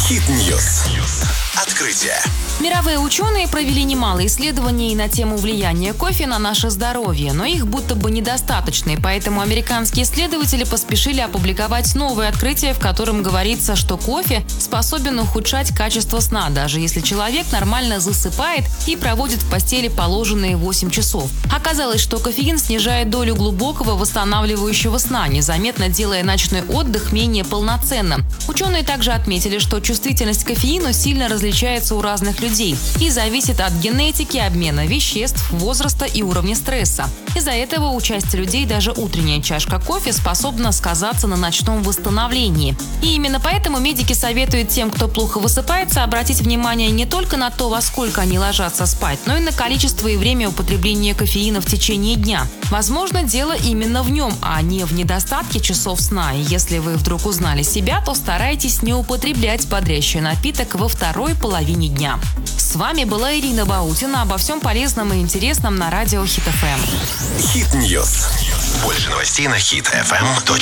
Хит-ньюс. Открытие. Мировые ученые провели немало исследований на тему влияния кофе на наше здоровье, но их будто бы недостаточно, и поэтому американские исследователи поспешили опубликовать новое открытие, в котором говорится, что кофе способен ухудшать качество сна, даже если человек нормально засыпает и проводит в постели положенные 8 часов. Оказалось, что кофеин снижает долю глубокого восстанавливающего сна, незаметно делая ночной отдых менее полноценным. Ученые также отметили, что чувствительность к кофеину сильно различается у разных людей и зависит от генетики, обмена веществ, возраста и уровня стресса. Из-за этого у части людей даже утренняя чашка кофе способна сказаться на ночном восстановлении. И именно поэтому медики советуют тем, кто плохо высыпается, обратить внимание не только на то, во сколько они ложатся спать, но и на количество и время употребления кофеина в течение дня. Возможно, дело именно в нем, а не в недостатке часов сна. И если вы вдруг узнали себя, то старайтесь не употреблять бодрящий напиток во второй половине дня. С вами была Ирина Баутина. Обо всем полезном и интересном на радио Хит ФМ. Хит-ньюс. Больше новостей на hitfm.ru.